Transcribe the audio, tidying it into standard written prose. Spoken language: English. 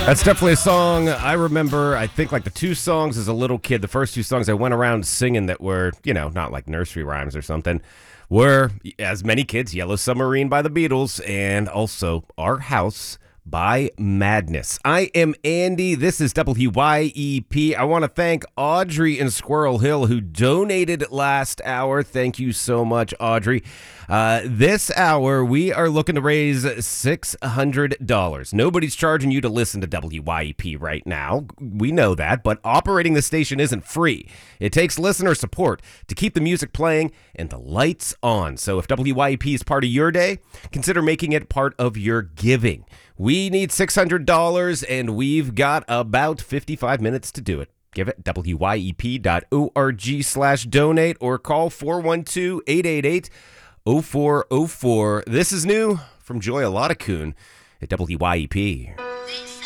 That's definitely a song I remember. I think like the two songs as a little kid, the first two songs I went around singing that were, not like nursery rhymes or something, were, as many kids, Yellow Submarine by the Beatles and also Our House by Madness. I am Andy. This is WYEP. I want to thank Audrey in Squirrel Hill who donated last hour. Thank you so much, Audrey. This hour, we are looking to raise $600. Nobody's charging you to listen to WYEP right now. We know that, but operating the station isn't free. It takes listener support to keep the music playing and the lights on. So if WYEP is part of your day, consider making it part of your giving. We need $600, and we've got about 55 minutes to do it. Give it wyep.org/donate or call 412-888-0404. This is new from Joy Alatacoon at WYEP.